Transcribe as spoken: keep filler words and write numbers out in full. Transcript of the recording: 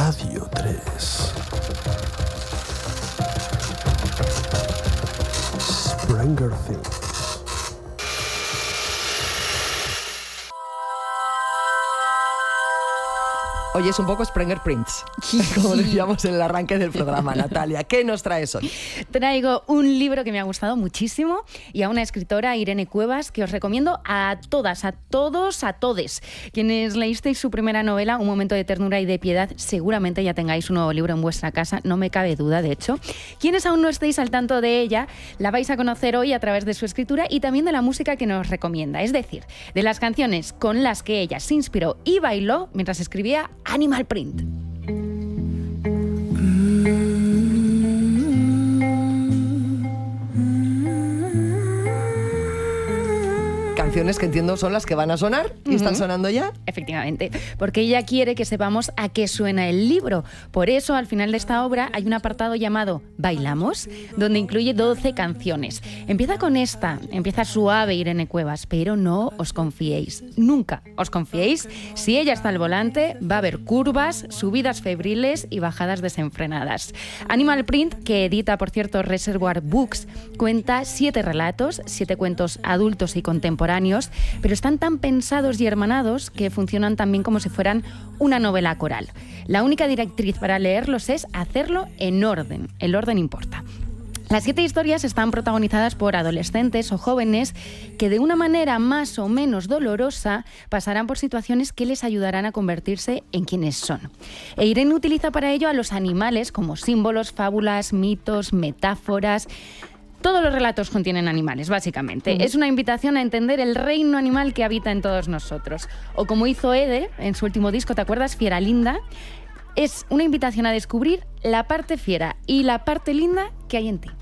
Radio tres. Stranger Things. Hoy es un poco Sprenger Prints, como decíamos en el arranque del programa. Natalia, ¿qué nos traes hoy? Traigo un libro que me ha gustado muchísimo y a una escritora, Irene Cuevas, que os recomiendo a todas, a todos, a todes. Quienes leísteis su primera novela, Un momento de ternura y de piedad, seguramente ya tengáis un nuevo libro en vuestra casa, no me cabe duda, de hecho. Quienes aún no estéis al tanto de ella, la vais a conocer hoy a través de su escritura y también de la música que nos recomienda, es decir, de las canciones con las que ella se inspiró y bailó mientras escribía Animal Print. Canciones que entiendo son las que van a sonar y uh-huh. están sonando ya. Efectivamente, porque ella quiere que sepamos a qué suena el libro. Por eso, al final de esta obra hay un apartado llamado Bailamos, donde incluye doce canciones. Empieza con esta, empieza suave Irene Cuevas, pero no os confiéis, nunca os confiéis. Si ella está al volante, va a haber curvas, subidas febriles y bajadas desenfrenadas. Animal Print, que edita, por cierto, Reservoir Books, cuenta siete relatos, siete cuentos adultos y contemporáneos, pero están tan pensados y hermanados que funcionan también como si fueran una novela coral. La única directriz para leerlos es hacerlo en orden. El orden importa. Las siete historias están protagonizadas por adolescentes o jóvenes que de una manera más o menos dolorosa pasarán por situaciones que les ayudarán a convertirse en quienes son. E Irene utiliza para ello a los animales como símbolos, fábulas, mitos, metáforas. Todos los relatos contienen animales, básicamente. Uh-huh. Es una invitación a entender el reino animal que habita en todos nosotros. O como hizo Ede en su último disco, ¿te acuerdas? Fiera Linda. Es una invitación a descubrir la parte fiera y la parte linda que hay en ti.